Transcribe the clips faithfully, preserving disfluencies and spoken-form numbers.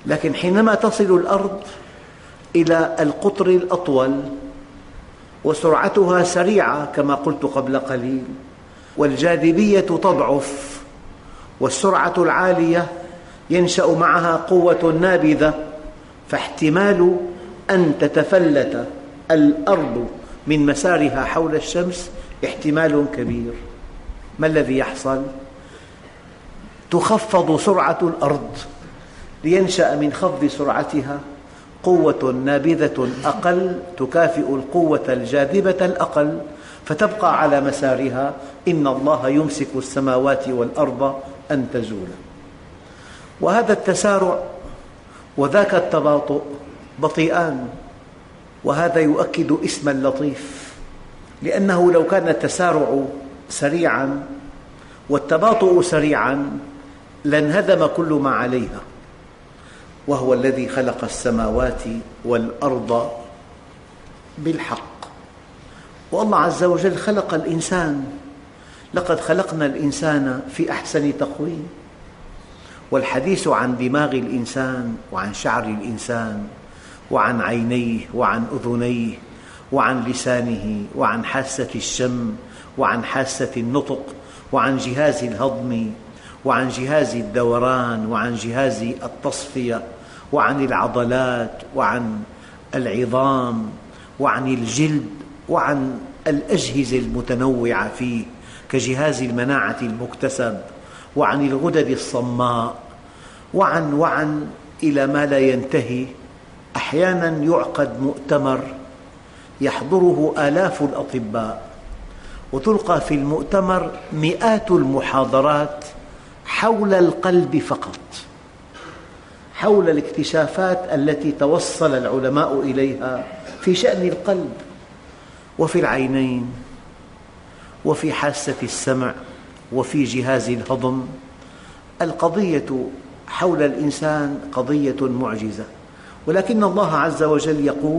لكن حينما تصل الأرض إلى القطر الأطول وسرعتها سريعة كما قلت قبل قليل، والجاذبية تضعف والسرعة العالية ينشأ معها قوة نابذة، فاحتمال أن تتفلت الأرض من مسارها حول الشمس احتمال كبير. ما الذي يحصل؟ تخفض سرعة الأرض لينشأ من خفض سرعتها قوة نابذة أقل تكافئ القوة الجاذبة الأقل، فتبقى على مسارها. إن الله يمسك السماوات والأرض أن تزولا. وهذا التسارع وذاك التباطؤ بطيئان، وهذا يؤكد اسم اللطيف، لأنه لو كان التسارع سريعاً والتباطؤ سريعاً لانهدم كل ما عليها. وهو الذي خلق السماوات والأرض بالحق. والله عز وجل خلق الإنسان، لقد خلقنا الإنسان في أحسن تقويم. والحديث عن دماغ الإنسان وعن شعر الإنسان وعن عينيه وعن أذنيه وعن لسانه وعن حاسة الشم وعن حاسة النطق وعن جهاز الهضم وعن جهاز الدوران وعن جهاز التصفية وعن العضلات وعن العظام وعن الجلد وعن الأجهزة المتنوعة فيه كجهاز المناعة المكتسب وعن الغدد الصماء وعن وعن إلى ما لا ينتهي. أحياناً يعقد مؤتمر يحضره آلاف الأطباء، وتلقى في المؤتمر مئات المحاضرات حول القلب فقط، حول الاكتشافات التي توصل العلماء إليها في شأن القلب وفي العينين وفي حاسة السمع وفي جهاز الهضم. القضية حول الإنسان قضية معجزة. ولكن الله عز وجل يقول: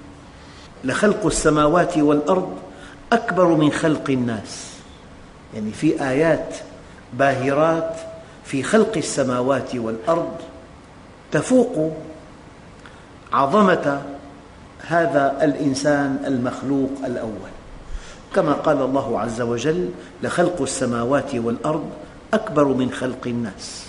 لخلق السماوات والأرض أكبر من خلق الناس. يعني في آيات باهرات في خلق السماوات والأرض تفوق عظمة هذا الإنسان المخلوق الأول. كما قال الله عز وجل: لخلق السماوات والأرض أكبر من خلق الناس.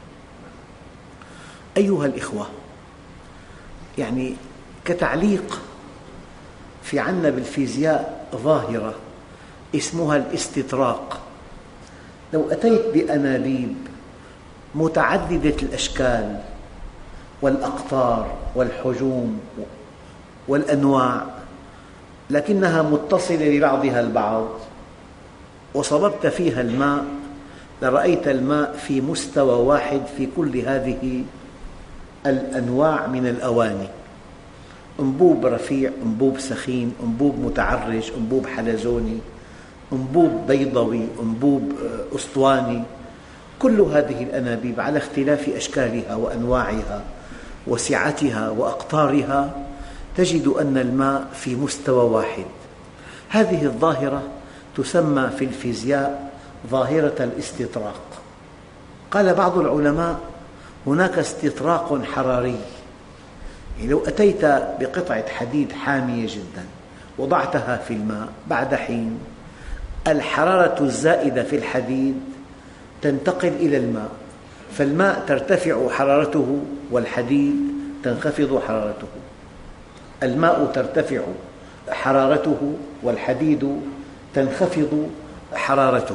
أيها الإخوة، يعني كتعليق، في عنا بالفيزياء ظاهرة اسمها الاستطراق. لو أتيت بأنابيب متعددة الأشكال والأقطار والحجوم والأنواع لكنها متصلة ببعضها البعض وصببت فيها الماء، لرأيت الماء في مستوى واحد في كل هذه الأنواع من الأواني: أنبوب رفيع، أنبوب سخين، أنبوب متعرج، أنبوب حلزوني، أنبوب بيضوي، أنبوب أسطواني. كل هذه الأنابيب على اختلاف أشكالها وأنواعها وسعتها وأقطارها تجد أن الماء في مستوى واحد. هذه الظاهرة تسمى في الفيزياء ظاهرة الاستطراق. قال بعض العلماء: هناك استطراق حراري. يعني لو أتيت بقطعة حديد حامية جدا وضعتها في الماء، بعد حين الحرارة الزائدة في الحديد تنتقل إلى الماء، فالماء ترتفع حرارته والحديد تنخفض حرارته. الماء ترتفع حرارته والحديد تنخفض حرارته.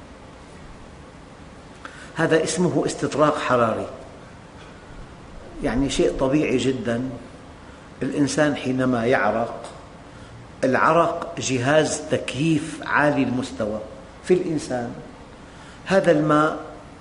هذا اسمه استطراق حراري. يعني شيء طبيعي جدا. الإنسان حينما يعرق، العرق جهاز تكييف عالي المستوى في الإنسان. هذا الماء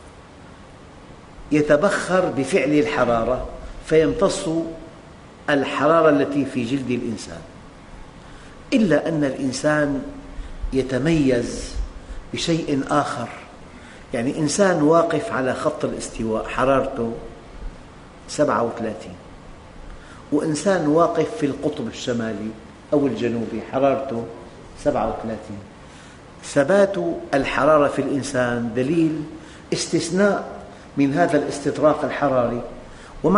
يتبخر بفعل الحرارة فيمتص الحرارة التي في جلد الإنسان. إلا أن الإنسان يتميز بشيء آخر. يعني إنسان واقف على خط الاستواء حرارته سبعة وثلاثين، وإنسان واقف في القطب الشمالي أو الجنوبي حرارته سبعة وثلاثين. ثبات الحرارة في الإنسان دليل استثناء من هذا الاستطراق الحراري.